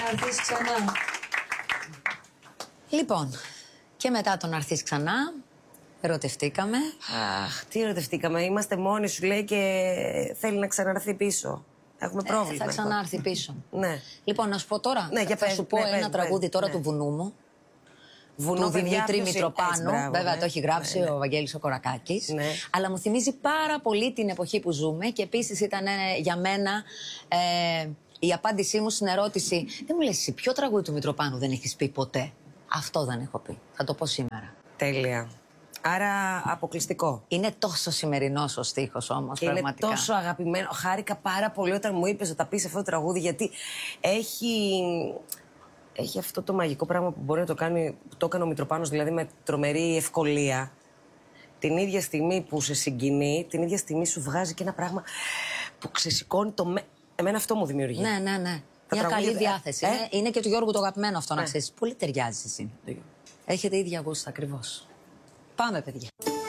να έρθεις ξανά. Λοιπόν, και μετά το να έρθεις ξανά, ερωτευτήκαμε. Αχ, τι ερωτευτήκαμε. Είμαστε μόνοι, σου λέει, και θέλει να ξαναρθεί πίσω. Έχουμε πρόβλημα. Θα ξανάρθει πίσω. Ναι. Λοιπόν, να σου πω τώρα. Ναι, θα σου πω ένα τραγούδι τώρα του Βουνού μου. Του Δημήτρη Μητροπάνου. Βέβαια το έχει γράψει ο Βαγγέλης ο Κορακάκης. Ναι. Αλλά μου θυμίζει πάρα πολύ την εποχή που ζούμε και επίσης ήταν για μένα η απάντησή μου στην ερώτηση. Δεν μου λες εσύ ποιο τραγούδι του Μητροπάνου δεν έχεις πει ποτέ? Αυτό δεν έχω πει. Θα το πω σήμερα. Τέλεια. Άρα αποκλειστικό. Είναι τόσο σημερινός ο στίχος όμως, και πραγματικά. Είναι τόσο αγαπημένο. Χάρηκα πάρα πολύ όταν μου είπες ότι θα πεις αυτό το τραγούδι, γιατί έχει αυτό το μαγικό πράγμα που μπορεί να το κάνει, που το έκανε ο Μητροπάνος, δηλαδή με τρομερή ευκολία. Την ίδια στιγμή που σε συγκινεί, την ίδια στιγμή σου βγάζει και ένα πράγμα που ξεσηκώνει το Εμένα αυτό μου δημιουργεί. Ναι. Μια καλή διάθεση. Είναι και του Γιώργου το αγαπημένο αυτό, να ξέρεις. Πολύ ταιριάζει εσύ. Έχετε ίδια γούστα ακριβώς. Πάμε, παιδιά.